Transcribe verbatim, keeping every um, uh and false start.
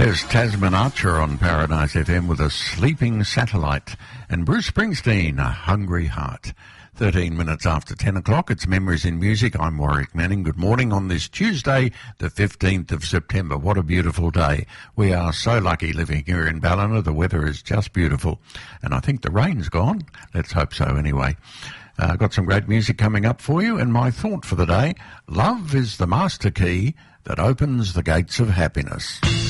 There's Tasman Archer on Paradise F M with a sleeping satellite, and Bruce Springsteen, A Hungry Heart. thirteen minutes after ten o'clock, it's Memories in Music. I'm Warwick Manning. Good morning on this Tuesday, the fifteenth of September. What a beautiful day. We are so lucky living here in Ballina. The weather is just beautiful, and I think the rain's gone. Let's hope so anyway. I've uh, got some great music coming up for you, and my thought for the day, love is the master key that opens the gates of happiness.